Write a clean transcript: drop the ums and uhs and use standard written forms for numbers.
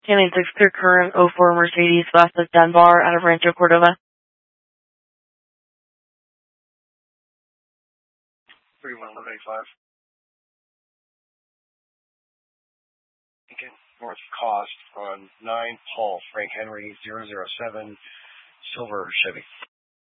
1086 clear current 04 Mercedes Vasquez Dunbar out of Rancho Cordova. 3185. Lincoln North Cost on 9 Paul Frank Henry 007 Silver Chevy.